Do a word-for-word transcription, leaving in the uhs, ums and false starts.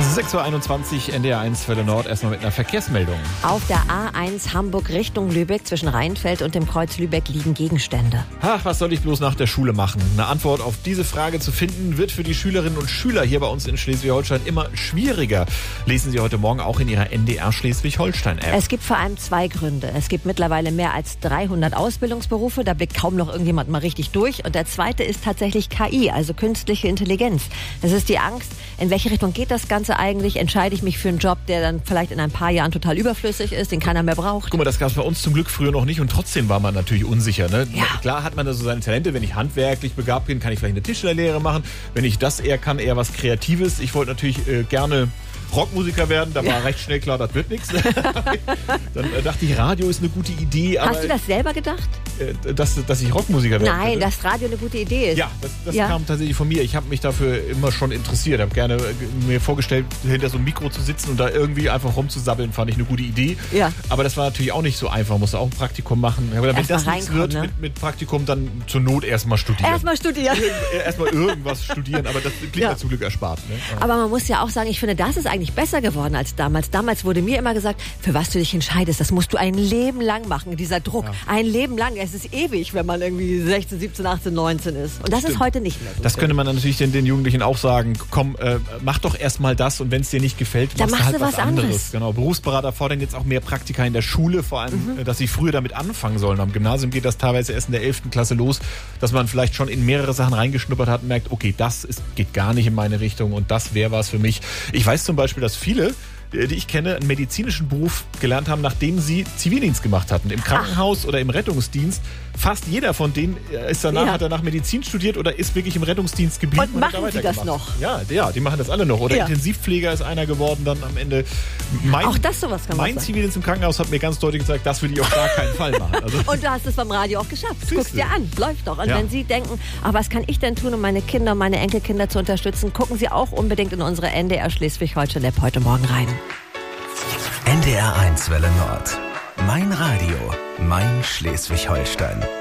sechs Uhr einundzwanzig, N D R eins Welle Nord, erstmal mit einer Verkehrsmeldung. Auf der A eins Hamburg Richtung Lübeck zwischen Rheinfeld und dem Kreuz Lübeck liegen Gegenstände. Ach, was soll ich bloß nach der Schule machen? Eine Antwort auf diese Frage zu finden, wird für die Schülerinnen und Schüler hier bei uns in Schleswig-Holstein immer schwieriger. Lesen Sie heute Morgen auch in Ihrer N D R Schleswig-Holstein-App. Es gibt vor allem zwei Gründe. Es gibt mittlerweile mehr als dreihundert Ausbildungsberufe, da blickt kaum noch irgendjemand mal richtig durch. Und der zweite ist tatsächlich K I, also künstliche Intelligenz. Es ist die Angst, in welche Richtung geht das Ganze eigentlich? Entscheide ich mich für einen Job, der dann vielleicht in ein paar Jahren total überflüssig ist, den keiner mehr braucht? Guck mal, das gab es bei uns zum Glück früher noch nicht und trotzdem war man natürlich unsicher. Ne? Ja. Klar hat man da so seine Talente, wenn ich handwerklich begabt bin, kann ich vielleicht eine Tischlerlehre machen. Wenn ich das eher kann, eher was Kreatives. Ich wollte natürlich äh, gerne Rockmusiker werden, da war ja recht schnell klar, das wird nichts. Dann äh, dachte ich, Radio ist eine gute Idee. Aber, Hast du das selber gedacht? Äh, dass, dass ich Rockmusiker werde? Nein, dass Radio eine gute Idee ist. Ja, das, das ja. kam tatsächlich von mir. Ich habe mich dafür immer schon interessiert. Ich habe gerne mir vorgestellt, hinter so einem Mikro zu sitzen und da irgendwie einfach rumzusabbeln, fand ich eine gute Idee. Ja. Aber das war natürlich auch nicht so einfach. Man musste auch ein Praktikum machen. Ich habe gedacht, wenn das nichts wird ne? mit, mit Praktikum, dann zur Not erstmal studieren. Erstmal studieren. Erstmal irgendwas studieren, aber das klingt ja, ja zum Glück erspart. Ne? Aber man muss ja auch sagen, ich finde, das ist eigentlich besser geworden als damals. Damals wurde mir immer gesagt, für was du dich entscheidest, das musst du ein Leben lang machen, dieser Druck. Ja. Ein Leben lang, es ist ewig, wenn man irgendwie sechzehn, siebzehn, achtzehn, neunzehn ist. Und das Stimmt. ist heute nicht mehr so. Das könnte man dann natürlich den, den Jugendlichen auch sagen, komm, äh, mach doch erstmal das und wenn es dir nicht gefällt, dann machst du halt was, was anderes. anderes. Genau. Berufsberater fordern jetzt auch mehr Praktika in der Schule, vor allem, mhm. dass sie früher damit anfangen sollen. Am Gymnasium geht das teilweise erst in der elften Klasse los, dass man vielleicht schon in mehrere Sachen reingeschnuppert hat und merkt, okay, das ist, geht gar nicht in meine Richtung und das wäre was für mich. Ich weiß zum Beispiel, dass viele, die ich kenne, einen medizinischen Beruf gelernt haben, nachdem sie Zivildienst gemacht hatten. Im Krankenhaus Ach. oder im Rettungsdienst. Fast jeder von denen ist danach, ja. hat danach Medizin studiert oder ist wirklich im Rettungsdienst geblieben. Und machen und sie das noch? Ja, ja, die machen das alle noch. Oder ja. Intensivpfleger ist einer geworden dann am Ende. Mein, auch das sowas kann man Mein sagen. Zivildienst im Krankenhaus hat mir ganz deutlich gesagt, das würde ich auf gar keinen Fall machen. Also und du hast es beim Radio auch geschafft. Guck's dir an, läuft doch. Und ja. wenn Sie denken, aber was kann ich denn tun, um meine Kinder und meine Enkelkinder zu unterstützen, gucken Sie auch unbedingt in unsere N D R Schleswig-Holstein-App heute Morgen rein. N D R eins Welle Nord. Mein Radio, mein Schleswig-Holstein.